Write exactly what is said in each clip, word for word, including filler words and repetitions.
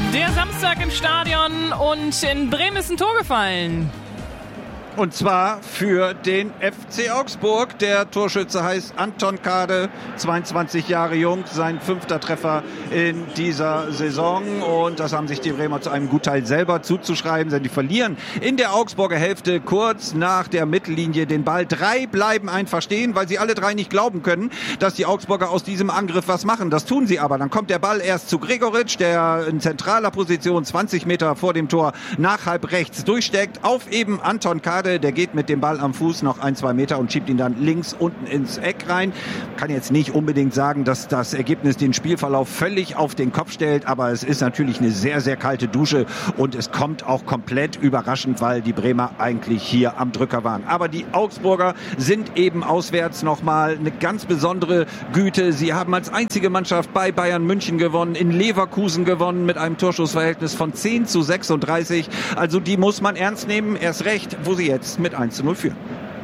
Der Samstag im Stadion und in Bremen ist ein Tor gefallen. Und zwar für den F C Augsburg. Der Torschütze heißt Anton Kade, zweiundzwanzig Jahre jung, sein fünfter Treffer in dieser Saison. Und das haben sich die Bremer zu einem Gutteil selber zuzuschreiben, denn die verlieren in der Augsburger Hälfte kurz nach der Mittellinie den Ball. Drei bleiben einfach stehen, weil sie alle drei nicht glauben können, dass die Augsburger aus diesem Angriff was machen. Das tun sie aber. Dann kommt der Ball erst zu Gregoritsch, der in zentraler Position zwanzig Meter vor dem Tor nach halb rechts durchsteckt, auf eben Anton Kade. Der geht mit dem Ball am Fuß noch ein, zwei Meter und schiebt ihn dann links unten ins Eck rein. Kann jetzt nicht unbedingt sagen, dass das Ergebnis den Spielverlauf völlig auf den Kopf stellt, aber es ist natürlich eine sehr, sehr kalte Dusche und es kommt auch komplett überraschend, weil die Bremer eigentlich hier am Drücker waren. Aber die Augsburger sind eben auswärts nochmal eine ganz besondere Güte. Sie haben als einzige Mannschaft bei Bayern München gewonnen, in Leverkusen gewonnen mit einem Torschussverhältnis von zehn zu sechsunddreißig. Also die muss man ernst nehmen, erst recht, wo sie jetzt mit eins zu null führen.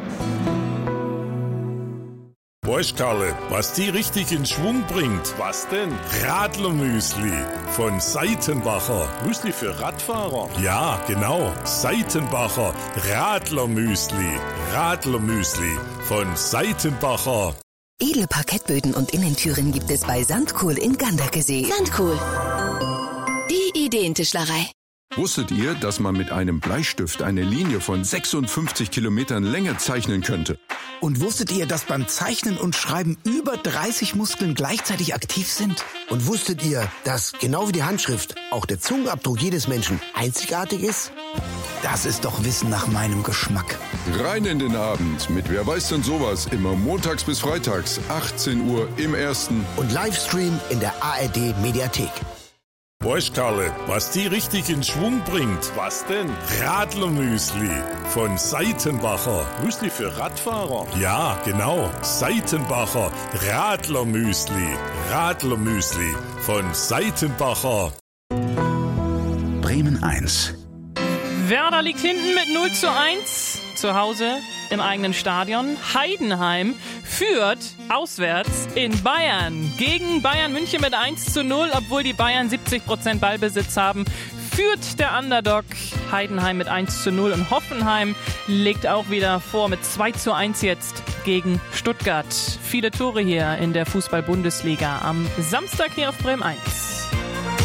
Boys, Karle, was die richtig in Schwung bringt. Was denn? Radlermüsli von Seitenbacher. Müsli für Radfahrer? Ja, genau. Seitenbacher Radlermüsli. Radlermüsli von Seitenbacher. Edle Parkettböden und Innentüren gibt es bei Sandkohl in Ganderkesee. Sandkohl. Die Ideentischlerei. Wusstet ihr, dass man mit einem Bleistift eine Linie von sechsundfünfzig Kilometern Länge zeichnen könnte? Und wusstet ihr, dass beim Zeichnen und Schreiben über dreißig Muskeln gleichzeitig aktiv sind? Und wusstet ihr, dass genau wie die Handschrift auch der Zungenabdruck jedes Menschen einzigartig ist? Das ist doch Wissen nach meinem Geschmack. Rein in den Abend mit Wer weiß denn sowas? Immer montags bis freitags, achtzehn Uhr im Ersten. Und Livestream in der A R D Mediathek. Boys, Karle, was die richtig in Schwung bringt. Was denn? Radlermüsli von Seitenbacher. Müsli für Radfahrer? Ja, genau. Seitenbacher Radlermüsli. Radlermüsli von Seitenbacher. Bremen eins. Werder liegt hinten mit null zu eins zu Hause im eigenen Stadion. Heidenheim führt auswärts in Bayern gegen Bayern München mit eins zu null, obwohl die Bayern siebzig Prozent Ballbesitz haben. Führt der Underdog Heidenheim mit eins zu null und Hoffenheim legt auch wieder vor mit zwei zu eins jetzt gegen Stuttgart. Viele Tore hier in der Fußball-Bundesliga am Samstag hier auf Bremen eins.